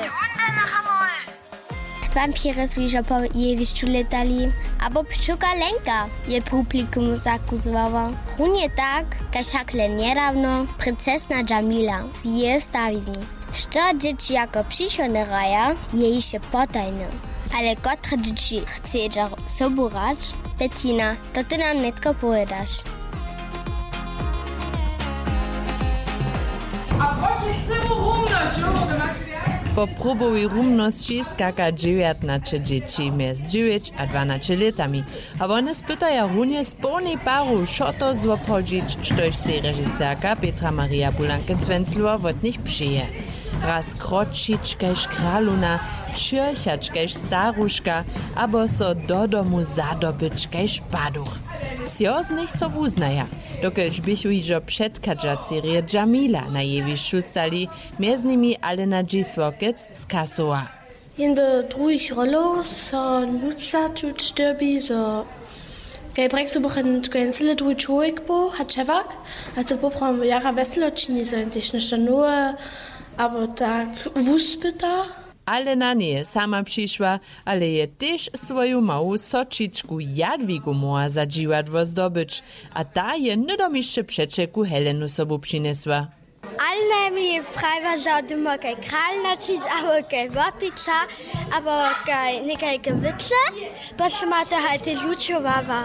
Hunde nach Amol. Vampiry słyszą po jewiszczu letali, albo pszczółka Lenka je publikum zakuzowała. Runie tak, kaszakle niedawno princesna Jamila z jej stawizni. Što dzieci jako przyszłe raja je jeszcze potajne. Ale kotre dzieci chce soburać, Bettina, to ty nam netko powiadasz. Po próbowej rumności skaka 19 dzieci między 9 a 12 latami. A one spytają runie z pełnej paru, co to zobchodzić, štož si režiserka Petra Maria Bulankic-Wenzlowa od nich przyje. Raz kročić kaž kraluna, čirchać kaž staruška, abo so do domu zadobyć kaž paduch. Cio z nich so wuznaja, dokelž bychu hižo předkadža serie Jamila na jewišću stali, między nimi Alena Giswokec z Kasoa. In de drugich rollo so nutza čuć štrbi, so kaj brekso bochen gensele drugi čovjek bo, hat čevak, a to poprom jara veseločini so intiš nešto nove, aber tak wuspyta. Alena nie sama przyszła, ale je też swoją małą sočičku Jadwigu mogła zadziłać zdobyć, a ta je niedomieszcze przeczeku Helenu sobu przyniesła. Alle mi frajwa za duma kaj kralnačić, abo kaj wapica, abo kaj nekaj gewice, pa se ma to hajte zlučovava.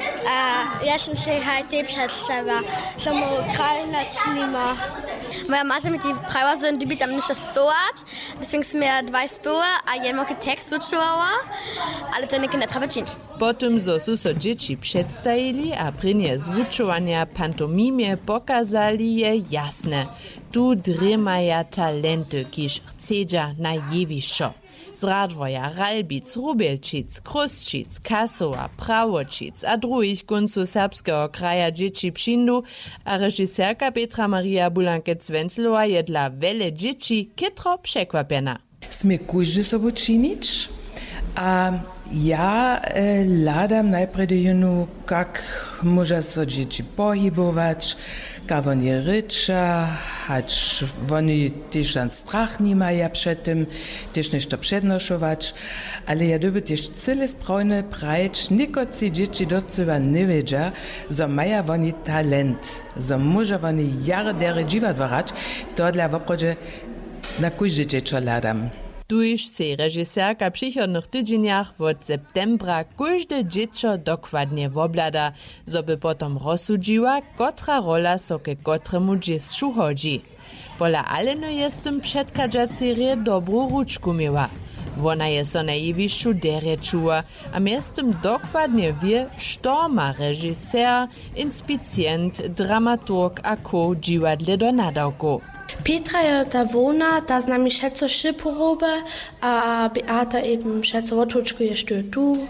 Ja sam se hajte predstavila, samo kralnačnima. Moja Masche mit die Freiwasser die bitte nicht sport, deswegen sind mir 2 spur, a jedno Text uczyła, ale to nie na trabaczyć. Potem so dzieci przedstawili, a prynie zwuczowania pantomimie pokazali je jasne. Tu dremaja talenty, kiż chcedza na jewišćo. Z Radwoja, Ralbic, Rubielčic, Krusčic, Kasoa, Prawočic a drugich końców serbskiego kraja dzieci przyndu, a režiserka Petra Maria Bulankic-Wenzlowa je dla wiele dzieci kitro przekwapiona. Sme każdy sobie czynić, a ja ladam najpierw jenu, jak może so dzieci pohybować, jak oni rycza, hać oni też ten strach nie mają przed tym, też nešto przednoszować, ale ja doby też cyle sprawne prajeć, nikoci dzieci docewa nie wiedzia, że mają oni talent, że może oni jardere dziwać warać, to dla woprodzie na każde dziecko ladam. Tuż se režiserka przychodnych tydzieniach od septembra każde dziecko dokładnie woblada, żeby potom rozsudziła, kotra rola so ke kotremu dziecku chodzi. Pola Aleny jest tym przedkadża serie dobrą ruczku miała. Ona je so na jewišću derje čuła, a miestem dokładnie wie, što ma režiser, inspicient, dramaturg a ko dziwadle do nadawku. Petra je ta wona, ta z nami šeco porobe, a Beata eben šeco otočku je što tu,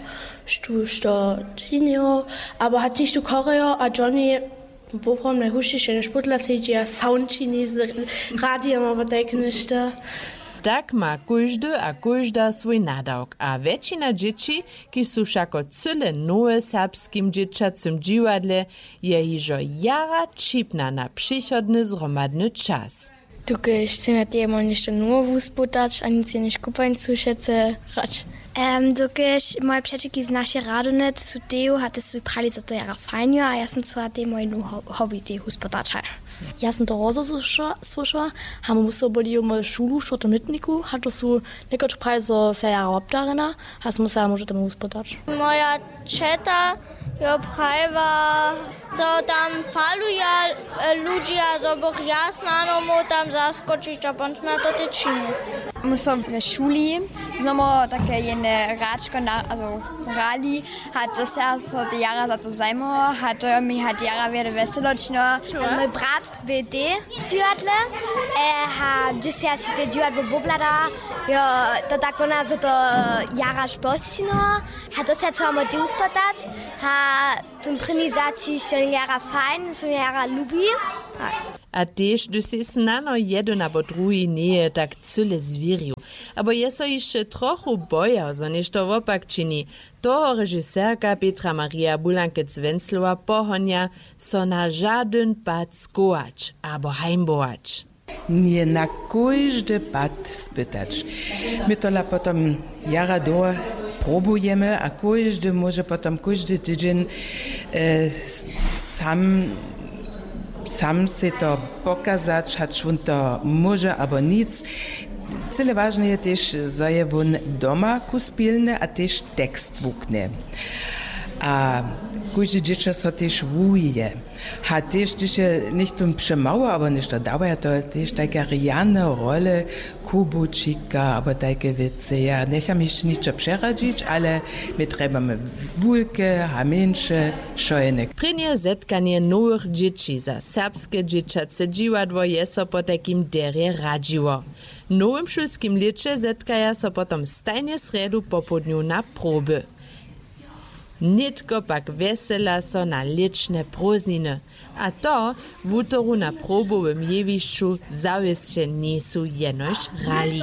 što činio, aber hat dich du koreo, a Johnny poprom najhušće ne šputla seđi, a sound čini z radijom, aber tak ništa. Tak ma każdy a każda swój nadawk, a väčšina dzieci, ki su všako cyle nowe serbskim dzieciacym dziwadle, je hižo jara čipna na przychodny zromadny czas. Tukaj se na temo nešto novo usputać, a nic je nič kupaň sušece rać. Tukaj moje přečeky z naše radonet su teo, hatte su prali za to jara fajnjo, a ja sam su te moje hobby te usputačaj. Ja sam to rozo slušala, hamo muso boli u šulu, što to nitniku, hato su nekoč prali za se jara obdarena, a sam musa možete mu usputač. Moja četa je prajva, co tam faluje ľudia, zoboch jasno mu tam zaskočiť, a potom sme to tečili. Muso v šuli, znamo také jedne ráčko, also rali, hat das ja so die Jahre za to zajmo, hat mi hat Jahre wieder veseločno. Mój brat BD dziadle, hat dzisiaj si te dziadle boblada, jo, to tak ona za to Jahre spościno, hat das ja co mo ty uspatać, hat tun prinizaci so Jahre fein, so Jahre lubi. A też, gdy się znano jeden albo drugi nie tak cyle zwierzył. Aber je so jeszcze trochu boja, że nešto opak czyni. Toho režiserka Petra Maria Bulankic-Wenzlowa pohonia, so na żaden pad skołać albo heimbołać. Nie na każdy pad spytać. My to potem jara do próbujemy, a każdy może potem każdy tydzień sam się to pokazać, choć on to może albo nic. Cele ważne jest też, że je on doma kuspilny, a też tekst wuknie. A każde dziecko so też wuje. Ha też nicht przemało, aber nicht da dabei to też takie riane role kubucika, aber takie wice. Ja nie chciałam jeszcze nic przeradzić, ale my trzebamy wulkę, hamensze, szojnek. Prynje zetkanie nowych dzieci za serbskie dzieciace dziwadło je so po takim derje radziło. Nowym szulskim licze zetkaja so potom stajnie sredu popodniu na proby. Nitko pak vesela so na lične prózdniny. A to w útoru na probowym jewišću zawisće nisu jenož rali.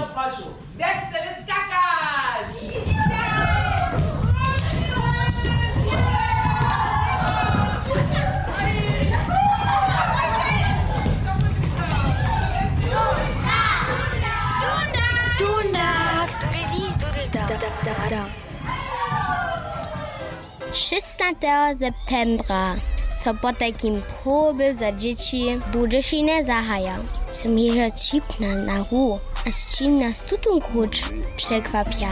– 16. septembra so po takim proby za dzieci Budyšine zahaja. Som ježo čipna na ru, a s čím nás tutun kruč překvapia.